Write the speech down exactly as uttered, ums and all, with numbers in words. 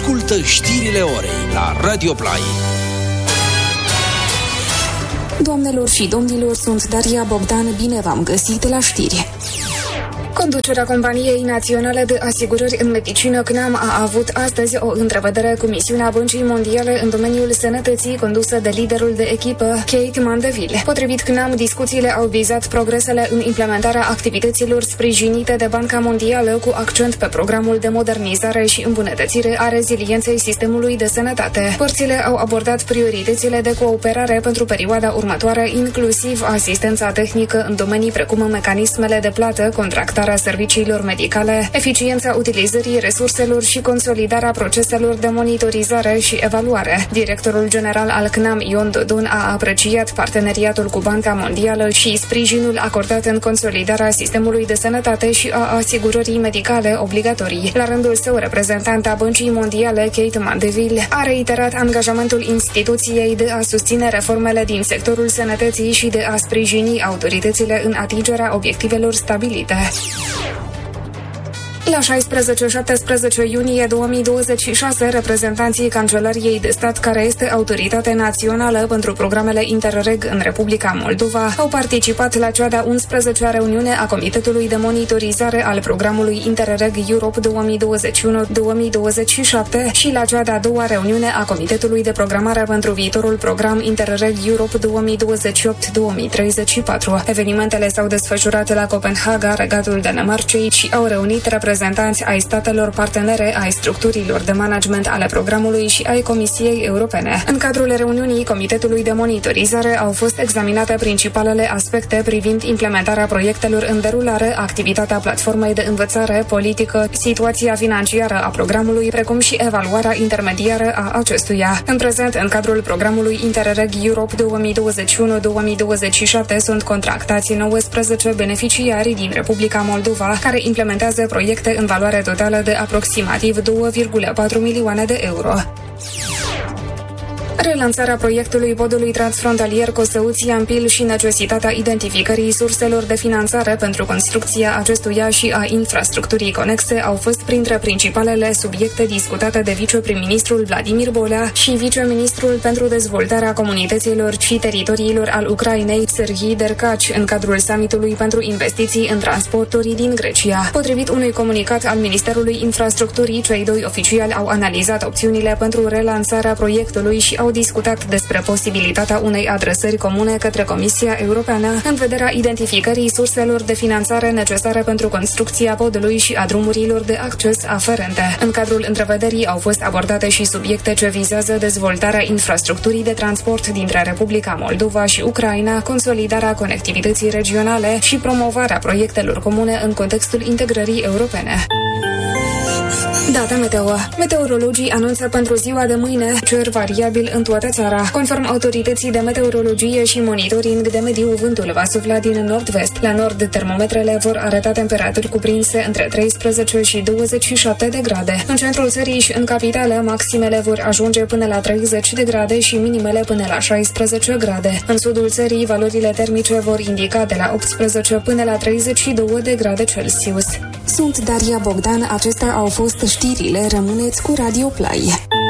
Ascultă știrile orei la Radio Play. Doamnelor și domnilor, sunt Daria Bogdan, bine v-am găsit la știri. Conducerea Companiei Naționale de Asigurări în Medicină C N A M a avut astăzi o întrevedere cu misiunea Băncii Mondiale în domeniul sănătății condusă de liderul de echipă, Kate Mandeville. Potrivit C N A M, discuțiile au vizat progresele în implementarea activităților sprijinite de Banca Mondială cu accent pe programul de modernizare și îmbunătățire a rezilienței sistemului de sănătate. Părțile au abordat prioritățile de cooperare pentru perioada următoare, inclusiv asistența tehnică în domenii precum mecanismele de plată, contractarea serviciilor medicale, eficiența utilizării resurselor și consolidarea proceselor de monitorizare și evaluare. Directorul general al C N A M, Ion Dodon, a apreciat parteneriatul cu Banca Mondială și sprijinul acordat în consolidarea sistemului de sănătate și a asigurării medicale obligatorii. La rândul său, reprezentanta Băncii Mondiale, Kate Mandeville, a reiterat angajamentul instituției de a susține reformele din sectorul sănătății și de a sprijini autoritățile în atingerea obiectivelor stabilite. La șaisprezece șaptesprezece iunie două mii douăzeci și șase, reprezentanții Cancelariei de Stat, care este autoritate națională pentru programele Interreg în Republica Moldova, au participat la cea de-a unsprezecea reuniune a Comitetului de Monitorizare al programului Interreg Europe două mii douăzeci și unu două mii douăzeci și șapte și la cea de-a doua reuniune a Comitetului de Programare pentru viitorul program Interreg Europe două mii douăzeci și opt două mii treizeci și patru. Evenimentele s-au desfășurat la Copenhaga, Regatul Danemarcei, și au reunit reprezentanți reprezentanți ai statelor partenere, ai structurilor de management ale programului și ai Comisiei Europene. În cadrul reuniunii Comitetului de Monitorizare au fost examinate principalele aspecte privind implementarea proiectelor în derulare, activitatea platformei de învățare, politică, situația financiară a programului, precum și evaluarea intermediară a acestuia. În prezent, în cadrul programului Interreg Europe două mii douăzeci și unu două mii douăzeci și șapte sunt contractați nouăsprezece beneficiari din Republica Moldova, care implementează proiecte în valoare totală de aproximativ două virgulă patru milioane de euro. Relansarea proiectului podului transfrontalier Cosăuți-Iampil și necesitatea identificării surselor de finanțare pentru construcția acestuia și a infrastructurii conexe au fost printre principalele subiecte discutate de viceprim-ministrul Vladimir Bolea și viceministrul pentru dezvoltarea comunităților și teritoriilor al Ucrainei, Serhii Dercaci, în cadrul summitului pentru investiții în transporturi din Grecia. Potrivit unui comunicat al Ministerului Infrastructurii, cei doi oficiali au analizat opțiunile pentru relansarea proiectului și au discutat despre posibilitatea unei adresări comune către Comisia Europeană în vederea identificării surselor de finanțare necesare pentru construcția podului și a drumurilor de acces aferente. În cadrul întrevederii au fost abordate și subiecte ce vizează dezvoltarea infrastructurii de transport dintre Republica Moldova și Ucraina, consolidarea conectivității regionale și promovarea proiectelor comune în contextul integrării europene. Data meteo. Meteorologii anunță pentru ziua de mâine cer variabil în toată țara. Conform autorității de meteorologie și monitoring de mediu, vântul va sufla din nord-vest. La nord, termometrele vor arăta temperaturi cuprinse între treisprezece și douăzeci și șapte de grade. În centrul țării și în capitală, maximele vor ajunge până la treizeci de grade și minimele până la șaisprezece grade. În sudul țării, valorile termice vor indica de la optsprezece până la treizeci și două de grade Celsius. Sunt Daria Bogdan, acestea au fost știrile, rămâneți cu Radio Play.